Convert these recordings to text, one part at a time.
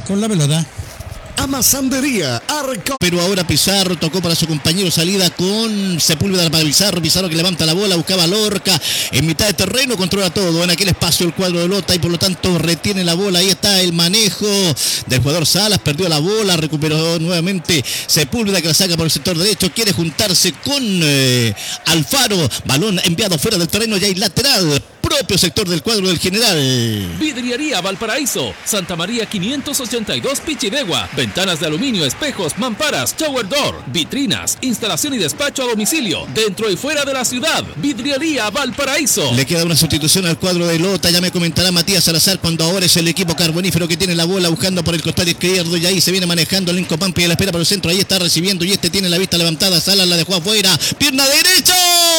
con la pelota. Amasandería Arca. Pero ahora Pizarro tocó para su compañero, salida con Sepúlveda para Pizarro que levanta la bola, buscaba a Lorca en mitad de terreno, controla todo en aquel espacio el cuadro de Lota y por lo tanto retiene la bola. Ahí está el manejo del jugador Salas, perdió la bola, recuperó nuevamente Sepúlveda que la saca por el sector derecho, quiere juntarse con Alfaro, balón enviado fuera del terreno, ya hay lateral, propio sector del cuadro del General. Vidriería Valparaíso, Santa María 582 Pichidegua, ventanas de aluminio, espejos, mamparas, shower door, vitrinas, instalación y despacho a domicilio, dentro y fuera de la ciudad. Vidriería Valparaíso. Le queda una sustitución al cuadro de Lota, ya me comentará Matías Salazar cuando ahora es el equipo carbonífero que tiene la bola buscando por el costado izquierdo y ahí se viene manejando el Linco Pampi a la espera por el centro, ahí está recibiendo y tiene la vista levantada, Salas la dejó afuera, pierna derecha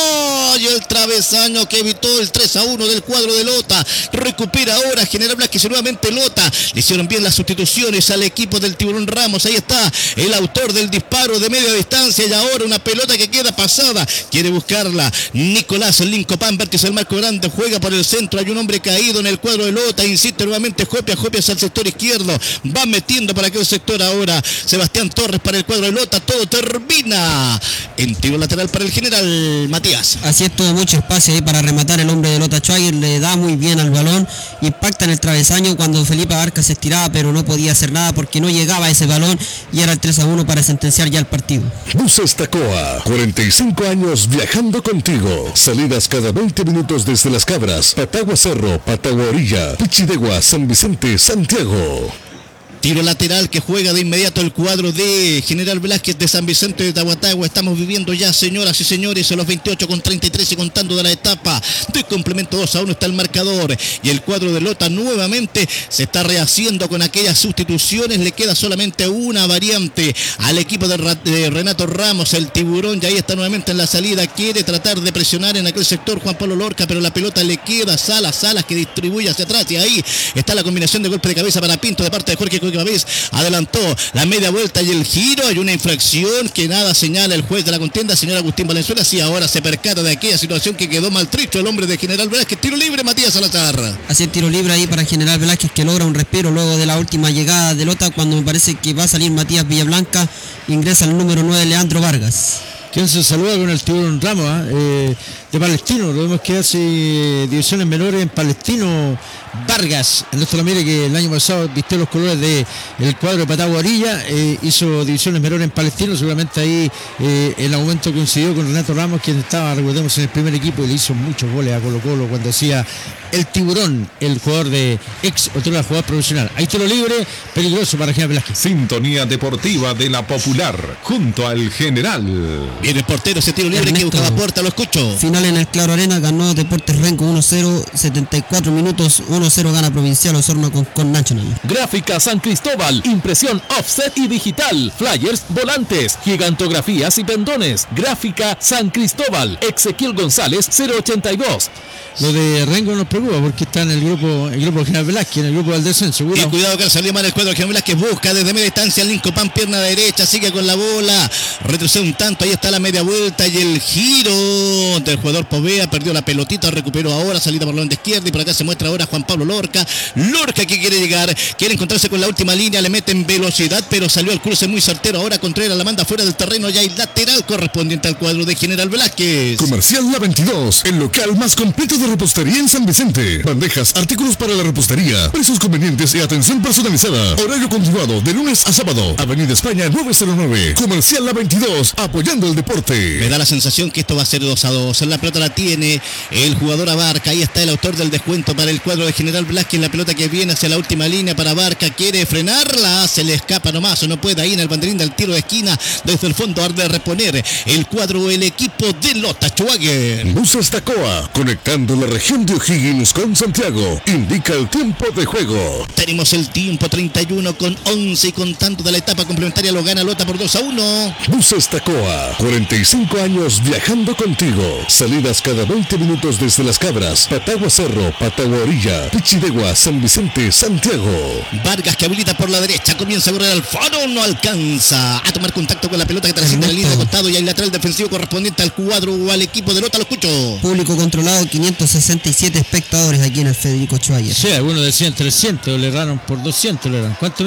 y el travesaño que evitó el 3-1 del cuadro de Lota. Recupera ahora General Velázquez y nuevamente Lota. Le hicieron bien las sustituciones al equipo del Tiburón Ramos. Ahí está el autor del disparo de media distancia y ahora una pelota que queda pasada. Quiere buscarla Nicolás Lincopán, vértice del marco grande, juega por el centro. Hay un hombre caído en el cuadro de Lota. Insiste nuevamente Jopia hacia el sector izquierdo. Va metiendo para aquel sector ahora Sebastián Torres para el cuadro de Lota. Todo termina en tiro lateral para el General. Matías. Así es, tuvo mucho espacio ahí para rematar el hombre de Lota Schwager, le da muy bien al balón, impacta en el travesaño cuando Felipe Abarca se estiraba, pero no podía hacer nada porque no llegaba a ese balón y era el 3-1 para sentenciar ya el partido. Buses Tacoa, 45 años viajando contigo. Salidas cada 20 minutos desde Las Cabras, Patagua Cerro, Patagua Orilla, Pichidegua, San Vicente, Santiago. Tiro lateral que juega de inmediato el cuadro de General Velázquez de San Vicente de Tahuatahua. Estamos viviendo ya, señoras y señores, a los 28:33 y contando de la etapa de complemento 2-1 está el marcador. Y el cuadro de Lota nuevamente se está rehaciendo con aquellas sustituciones. Le queda solamente una variante al equipo de Renato Ramos, el Tiburón. Y ahí está nuevamente en la salida. Quiere tratar de presionar en aquel sector Juan Pablo Lorca, pero la pelota le queda a Salas que distribuye hacia atrás. Y ahí está la combinación de golpe de cabeza para Pinto de parte de Jorge Coquimavés. Adelantó la media vuelta y el giro. Hay una infracción que nada señala el juez de la contienda, señor Agustín Valenzuela. Sí, ahora se percata de aquella situación que quedó maltrecho el hombre de General Velázquez. Tiro libre, Matías Salazar. Así es, tiro libre ahí para General Velázquez, que logra un respiro luego de la última llegada de Lota, cuando me parece que va a salir Matías Villablanca. Ingresa el número 9, Leandro Vargas. ¿Quién se saluda con el Tiburón Ramos? De Palestino, lo vemos que hace divisiones menores en Palestino. Vargas, en nuestra mire que el año pasado vistió los colores del cuadro de Patagua Orilla, hizo divisiones menores en Palestino, seguramente ahí el aumento coincidió con Renato Ramos, quien estaba, recordemos, en el primer equipo y le hizo muchos goles a Colo Colo cuando hacía el Tiburón, el jugador de otro jugador profesional. Ahí tiro libre, peligroso para General Velázquez. Sintonía deportiva de la Popular, junto al General. Viene el portero, ese tiro libre. Ernesto, que buscaba puerta, lo escucho. Final en el Claro Arena, ganó Deportes Renco 1-0, 74 minutos, 1-0 gana Provincial Osorno con National. Gráfica San Cristóbal, impresión offset y digital, flyers, volantes, gigantografías y pendones. Gráfica San Cristóbal, Ezequiel González 082. Lo de Rengo nos preocupa porque está en el grupo General Velázquez, en el grupo del descenso. Y cuidado que salió mal el cuadro de General Velázquez, busca desde media distancia el Lincopán, pierna derecha, sigue con la bola, retrocede un tanto, ahí está la media vuelta y el giro del jugador Povea, perdió la pelotita, recuperó ahora, salida por la banda izquierda y por acá se muestra ahora Juan Pablo Lorca que quiere llegar, quiere encontrarse con la última línea, le mete en velocidad, pero salió al cruce muy certero, ahora Contreras la manda fuera del terreno, ya hay lateral correspondiente al cuadro de General Velázquez. Comercial La 22, el local más completo de repostería en San Vicente. Bandejas, artículos para la repostería, precios convenientes y atención personalizada. Horario continuado de lunes a sábado. Avenida España 909. Comercial La 22, apoyando el deporte. Me da la sensación que esto va a ser 2-2. La pelota la tiene el jugador Abarca. Ahí está el autor del descuento para el cuadro de General Velázquez. La pelota que viene hacia la última línea para Abarca. Quiere frenarla. Se le escapa nomás. O no puede ahí en el banderín del tiro de esquina. Desde el fondo arde de reponer el cuadro, el equipo de Lota Schwager. Buses Tacoa, conectando la región de O'Higgins con Santiago. Indica el tiempo de juego. Tenemos el tiempo 31:11 y contando de la etapa complementaria lo gana Lota por 2-1. Buses Tacoa, 45 años viajando contigo. Salidas cada 20 minutos desde Las Cabras, Patagua Cerro, Patagua Orilla, Pichidegua, San Vicente, Santiago. Vargas que habilita por la derecha, comienza a correr al faro, no alcanza a tomar contacto con la pelota que transita en la línea de costado y hay lateral defensivo correspondiente al cuadro o al equipo de Lota, lo escucho. Público controlado, 567 espectadores aquí en el Federico Schwager. Sí, algunos decían 300, le erraron por 200, ¿cuánto?